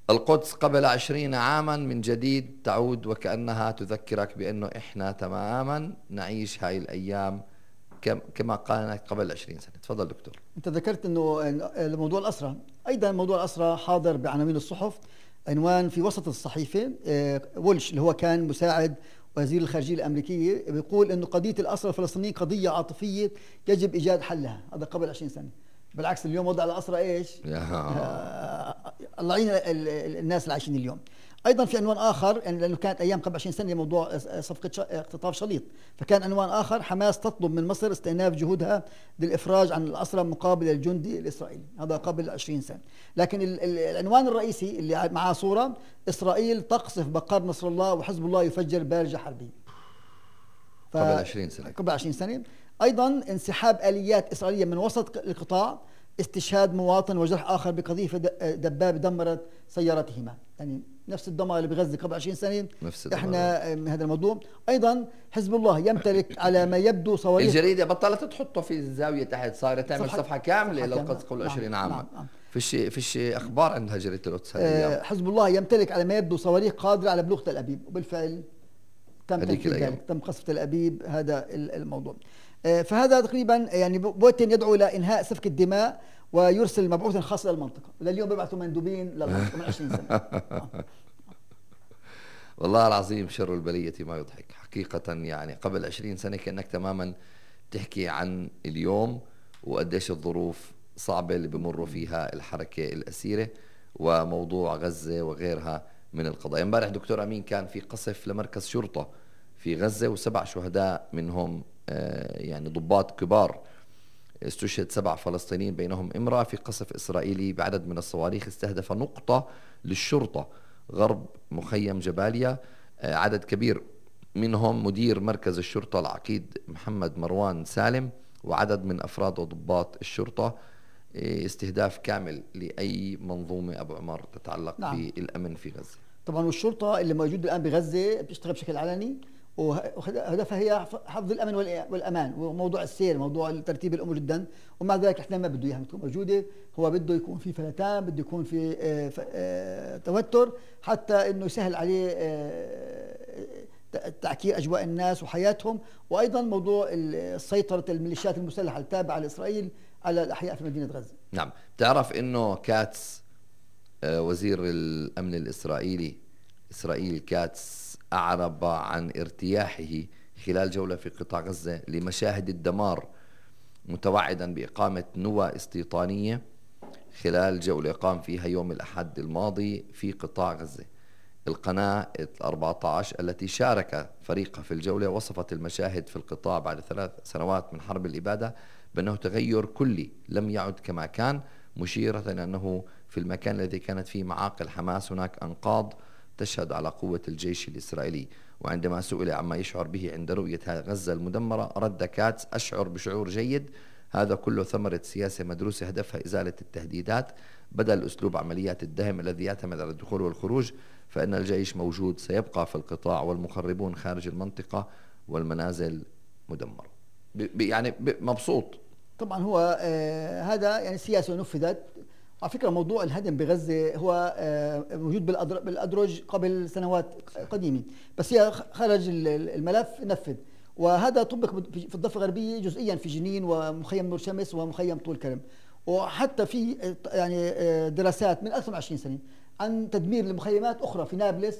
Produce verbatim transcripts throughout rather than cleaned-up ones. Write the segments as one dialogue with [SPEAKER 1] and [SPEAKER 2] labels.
[SPEAKER 1] القدس قبل عشرين عاما من جديد تعود وكأنها تذكرك بأنه إحنا تماما نعيش هاي الأيام كما كانت قبل عشرين سنة. تفضل دكتور.
[SPEAKER 2] أنت ذكرت أنه موضوع الأسرة، أيضا موضوع الأسرة حاضر بعناوين الصحف. عنوان في وسط الصحيفة وولش اللي هو كان مساعد وزير الخارجية الأمريكية بيقول أنه قضية الأسرى الفلسطينيين قضية عاطفية يجب إيجاد حلها. هذا قبل عشرين سنة. بالعكس اليوم وضع الأسرى إيش؟ آه الله يعين الناس اللي عايشين اليوم. أيضا في عنوان آخر يعني لأنه كانت أيام قبل عشرين سنة موضوع صفقة اختطاف شليط، فكان عنوان آخر: حماس تطلب من مصر استئناف جهودها للإفراج عن الأسرى مقابل الجندي الإسرائيلي. هذا قبل عشرين سنة. لكن العنوان الرئيسي اللي معاه صورة: إسرائيل تقصف بقار نصر الله وحزب الله يفجر بارجة حربية.
[SPEAKER 1] قبل عشرين سنة.
[SPEAKER 2] قبل عشرين سنة. أيضا انسحاب آليات إسرائيلية من وسط القطاع، استشهاد مواطن وجرح آخر بقذيفة دبابة دمرت سيارتهما. يعني نفس الدمار اللي بغزة قبل عشرين سنة
[SPEAKER 1] نفس
[SPEAKER 2] احنا من هذا الموضوع. ايضا حزب الله يمتلك على ما يبدو صواريخ.
[SPEAKER 1] الجريدة بطلت تحطه في الزاوية تحت، صارت تعمل صفحة, صفحة كاملة للقدس قبل عشرين عاما. نعم. نعم. فيش فيش اخبار عندها جريدة القدس هذه
[SPEAKER 2] آه حزب الله يمتلك على ما يبدو صواريخ قادرة على بلوغ تل ابيب، وبالفعل تم تنفيذ ذلك، تم قصف تل ابيب. هذا الموضوع. آه فهذا تقريبا يعني بوتين يدعو الى انهاء سفك الدماء ويرسل مبعوثا خاصا للمنطقة. لليوم بيبعثوا مندوبين للمنطقة من عشرين سنة. آه.
[SPEAKER 1] والله العظيم شر البلية ما يضحك حقيقة. يعني قبل عشرين سنة كأنك تماما تحكي عن اليوم وقديش الظروف صعبة اللي بمروا فيها الحركة الأسيرة وموضوع غزة وغيرها من القضايا. امبارح دكتور أمين كان في قصف لمركز شرطة في غزة وسبع شهداء منهم يعني ضباط كبار. استشهد سبع فلسطينيين بينهم امرأة في قصف إسرائيلي بعدد من الصواريخ استهدف نقطة للشرطة غرب مخيم جباليا. عدد كبير منهم مدير مركز الشرطة العقيد محمد مروان سالم وعدد من أفراد وضباط الشرطة. استهداف كامل لأي منظومة أبو عمر تتعلق نعم. بالأمن في غزة.
[SPEAKER 2] طبعا والشرطة اللي موجودة الآن بغزة بتشتغل بشكل علني وهدفها هي حفظ الامن والامان وموضوع السير، موضوع ترتيب الامور جدا، ومع ذلك احنا ما بده اياها تكون موجوده. هو بده يكون في فلتان، بده يكون في توتر حتى انه يسهل عليه تعكير اجواء الناس وحياتهم، وايضا موضوع سيطره الميليشيات المسلحه التابعه لاسرائيل على الاحياء في مدينه غزه.
[SPEAKER 1] نعم، بتعرف انه كاتس وزير الامن الاسرائيلي اسرائيل كاتس أعرب عن ارتياحه خلال جولة في قطاع غزة لمشاهد الدمار، متوعدا بإقامة نوى استيطانية خلال جولة قام فيها يوم الأحد الماضي في قطاع غزة. القناة أربعة عشر التي شارك فريقها في الجولة وصفت المشاهد في القطاع بعد ثلاث سنوات من حرب الإبادة بأنه تغير كلي لم يعد كما كان، مشيرة أنه في المكان الذي كانت فيه معاقل حماس هناك أنقاض تشهد على قوة الجيش الإسرائيلي. وعندما سئل عما يشعر به عند رؤية غزة المدمرة رد كاتس: أشعر بشعور جيد، هذا كله ثمرة سياسة مدروسة هدفها إزالة التهديدات بدل أسلوب عمليات الدهم الذي يعتمد على الدخول والخروج، فإن الجيش موجود سيبقى في القطاع والمخربون خارج المنطقة والمنازل مدمرة. يعني مبسوط.
[SPEAKER 2] طبعا هو آه هذا يعني سياسة نفذت. على فكرة موضوع الهدم بغزة هو موجود بالأدرج قبل سنوات قديمة، بس هي خرج الملف نفذ، وهذا طبق في الضفة الغربية جزئيا في جنين ومخيم نور شمس ومخيم طول كرم، وحتى في يعني دراسات من أكثر من عشرين سنة عن تدمير لمخيمات أخرى في نابلس،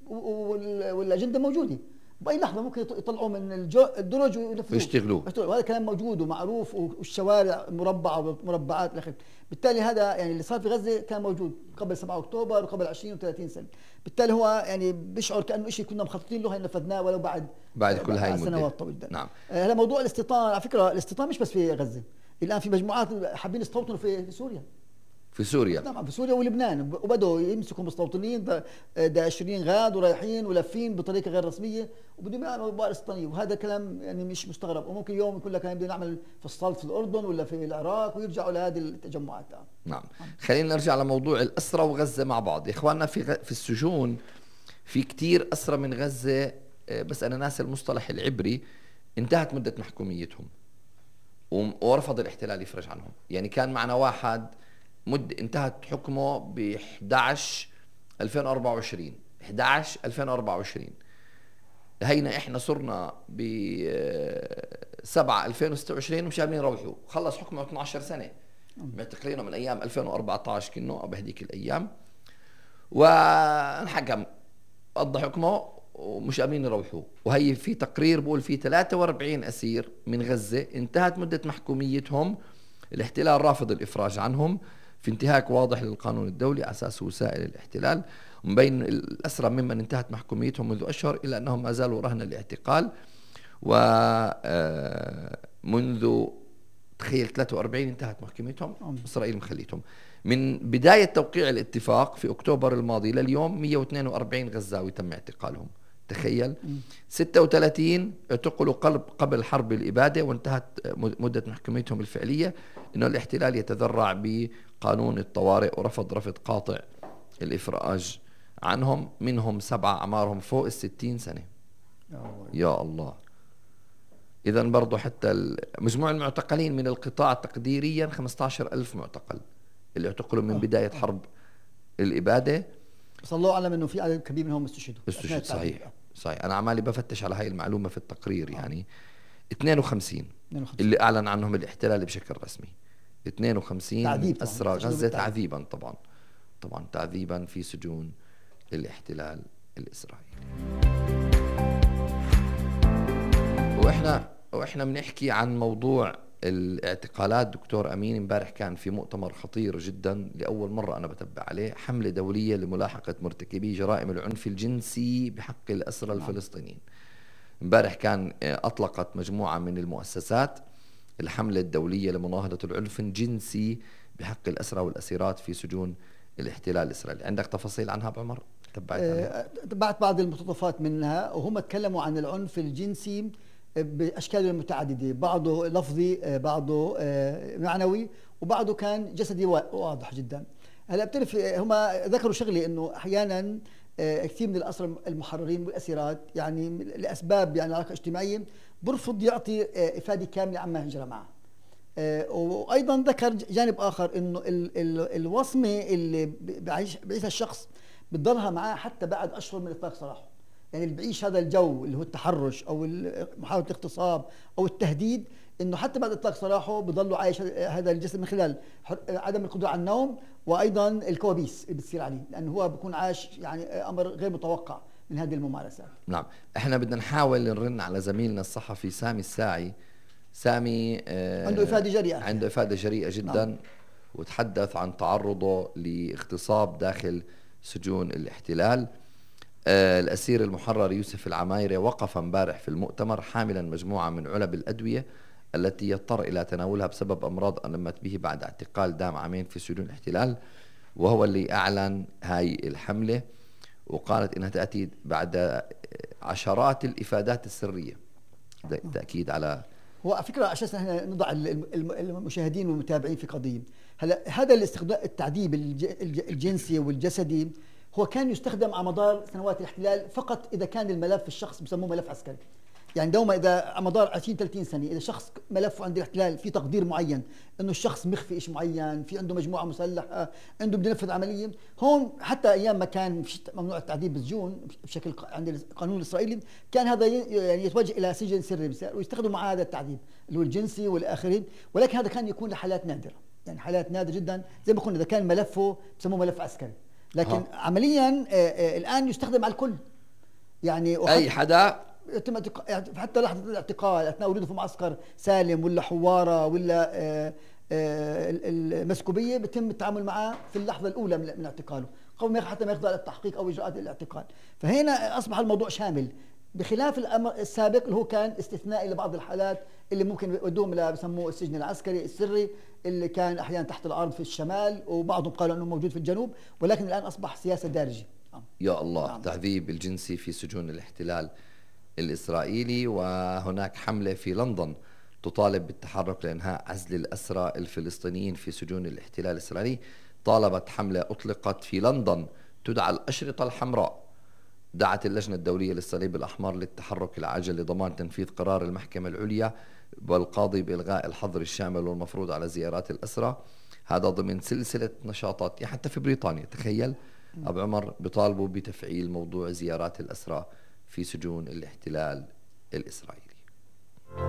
[SPEAKER 2] والأجندة موجودة، بأي لحظة ممكن يطلعوا من الدرج
[SPEAKER 1] ويشتغلوا،
[SPEAKER 2] وهذا كلام موجود ومعروف، والشوارع مربعة ومربعات الأخير. بالتالي هذا يعني اللي صار في غزة كان موجود قبل سبعة أكتوبر وقبل عشرين وثلاثين سنة. بالتالي هو يعني بيشعر كأنه شيء كنا مخططين له نفذناه ولو بعد
[SPEAKER 1] بعد كل هاي المدة
[SPEAKER 2] سنوات طويلة.
[SPEAKER 1] نعم.
[SPEAKER 2] هلا موضوع الاستيطان، على فكرة الاستيطان مش بس في غزة، الآن في مجموعات حابين يستوطنوا في سوريا.
[SPEAKER 1] في سوريا
[SPEAKER 2] نعم، في سوريا ولبنان، وبدأوا يمسكوا مستوطنين داعشين غاد ورايحين ولافين بطريقة غير رسمية وبدهم يعملوا موضوع الاستيطانية، وهذا كلام يعني مش مستغرب، وممكن يوم يقول لك بدنا نعمل في الصلب في الأردن ولا في العراق ويرجعوا لهذه التجمعات.
[SPEAKER 1] نعم. خلينا نرجع لموضوع الأسرى وغزة مع بعض. يا إخواننا في غ... في السجون في كتير أسرى من غزة، بس أنا ناسي المصطلح العبري، انتهت مدة محكوميتهم ورفض الاحتلال يفرج عنهم. يعني كان معنا واحد مد انتهت حكمه ب إحدى عشر ألفين وأربعة وعشرين إحدى عشر ألفين وأربعة وعشرين هينا إحنا صرنا ب سبعة ألفين وستة وعشرين ومش قادرين نروحوا، خلص حكمه اثني عشر سنة معتقلينه من أيام ألفين وأربعة عشر كنه بهديك الأيام، وانحكم قضى حكمه ومش قادرين يروحوا. وهي في تقرير بقول في ثلاثة وأربعين أسير من غزة انتهت مدة محكوميتهم، الاحتلال رافض الإفراج عنهم في انتهاك واضح للقانون الدولي على أساس وسائل الاحتلال، ومبين الأسرى ممن انتهت محكوميتهم منذ أشهر إلا أنهم ما زالوا رهن الاعتقال. ومنذ تخيل ثلاثة وأربعين انتهت محكمتهم، إسرائيل مخليتهم. من بداية توقيع الاتفاق في أكتوبر الماضي لليوم مئة واثنين وأربعين غزاوي تم اعتقالهم، تخيل. ستة وثلاثين اعتقلوا قبل حرب الإبادة وانتهت مدة محكمتهم الفعلية، إنه الاحتلال يتذرع بقانون الطوارئ ورفض رفض قاطع الإفراج عنهم، منهم سبعة أعمارهم فوق الستين سنة. يا الله. إذا برضو حتى مجموع المعتقلين من القطاع تقديريا خمسة عشر ألف معتقل اللي اعتقلوا من بداية حرب الإبادة،
[SPEAKER 2] بس الله أعلم إنه في عدد كبير منهم استشهدوا.
[SPEAKER 1] استشهد صحيح صحيح. أنا عمالي بفتش على هاي المعلومة في التقرير. يعني اثنين وخمسين اللي أعلن عنهم الاحتلال بشكل رسمي، اثنين وخمسين أسرى غزة تعذيبا، طبعا طبعا تعذيبا في سجون الاحتلال الإسرائيلي. واحنا واحنا بنحكي عن موضوع الاعتقالات، دكتور امين امبارح كان في مؤتمر خطير جدا لاول مره انا بتبع عليه، حمله دوليه لملاحقه مرتكبي جرائم العنف الجنسي بحق الاسرى الفلسطينيين. امبارح كان اطلقت مجموعه من المؤسسات الحمله الدوليه لمناهضه العنف الجنسي بحق الاسرى والاسيرات في سجون الاحتلال الاسرائيلي. عندك تفاصيل عنها بعمر؟ تبعت
[SPEAKER 2] عنها؟ تبعت بعض المقتطفات منها، وهم تكلموا عن العنف الجنسي بأشكاله المتعددة، بعضه لفظي، بعضه معنوي، وبعضه كان جسدي واضح جدا. هلا بتعرف هم ذكروا شغله انه احيانا كثير من الاسرى المحررين والاسيرات يعني لاسباب يعني علاقه اجتماعيه برفض يعطي افاده كامله عما جرى معه. وايضا ذكر جانب اخر انه ال ال الوصمه اللي بيعيشها الشخص بتضلها معاه حتى بعد اشهر من اطلاق سراحه. يعني اللي بعيش هذا الجو اللي هو التحرش او محاوله الاغتصاب او التهديد، انه حتى بعد اطلاق سراحه بضلوا عايش هذا الجسد من خلال عدم القدره على النوم، وايضا الكوابيس اللي بتصير عليه، لانه هو بيكون عايش يعني امر غير متوقع من هذه الممارسات.
[SPEAKER 1] نعم، احنا بدنا نحاول نرن على زميلنا الصحفي سامي الساعي. سامي آه
[SPEAKER 2] عنده افاده جريئه
[SPEAKER 1] عنده افاده جريئه جدا. نعم. وتحدث عن تعرضه لاغتصاب داخل سجون الاحتلال. آه الأسير المحرر يوسف العمايري وقف امبارح في المؤتمر حاملا مجموعة من علب الأدوية التي يضطر إلى تناولها بسبب أمراض ألمت به بعد اعتقال دام عامين في سجون الاحتلال، وهو اللي أعلن هاي الحملة، وقالت إنها تأتي بعد عشرات الإفادات السرية. تأكيد على
[SPEAKER 2] هو على فكرة عشان احنا نضع المشاهدين والمتابعين في قضية. هلا هذا الاستخدام التعذيب الجنسي والجسدي هو كان يستخدم على مدار سنوات الاحتلال فقط إذا كان الملف الشخص بسموه ملف عسكري. يعني دوما إذا على مدار عشرين ثلاثين سنة إذا شخص ملفه عند الاحتلال في تقدير معين إنه الشخص مخفي شيء معين، في عنده مجموعة مسلحة، عنده بده ينفذ عملية، هون حتى أيام ما كان ممنوع التعذيب بالسجون بشكل عند القانون الإسرائيلي كان هذا يعني يتوجه إلى سجن سري ويستخدموا مع هذا التعذيب اللي هو الجنسي والآخرين، ولكن هذا كان يكون لحالات نادرة، يعني حالات نادرة جدا زي ما قلنا إذا كان ملفه بسموه ملف عسكري. لكن ها. عمليا الآن يستخدم على الكل، يعني
[SPEAKER 1] أي حدا
[SPEAKER 2] يتم حتى لحظة الاعتقال أثناء وجوده في معسكر سالم ولا حوارة ولا المسكوبية بيتم التعامل معه في اللحظة الأولى من اعتقاله قبل ما حتى ما يخضع للتحقيق أو إجراءات الاعتقال. فهنا أصبح الموضوع شامل بخلاف الأمر السابق اللي هو كان استثنائي لبعض الحالات اللي ممكن يودوهم إلى بسموه السجن العسكري السري اللي كان أحيانا تحت الأرض في الشمال، وبعضهم قالوا أنه موجود في الجنوب، ولكن الآن أصبح سياسة دارجة.
[SPEAKER 1] يا الله. نعم. تعذيب الجنسي في سجون الاحتلال الإسرائيلي. وهناك حملة في لندن تطالب بالتحرك لإنهاء عزل الأسرى الفلسطينيين في سجون الاحتلال الإسرائيلي. طالبت حملة أطلقت في لندن تدعى الأشرطة الحمراء، دعت اللجنة الدولية للصليب الأحمر للتحرك العاجل لضمان تنفيذ قرار المحكمة العليا والقاضي بإلغاء الحظر الشامل والمفروض على زيارات الأسرى. هذا ضمن سلسلة نشاطات حتى في بريطانيا، تخيل أبو عمر بيطالبوا بتفعيل موضوع زيارات الأسرى في سجون الاحتلال الإسرائيلي.